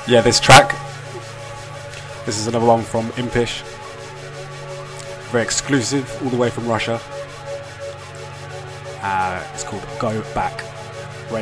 Yeah, this track. This is another one from Impish. Very exclusive, all the way from Russia. It's called Go Back.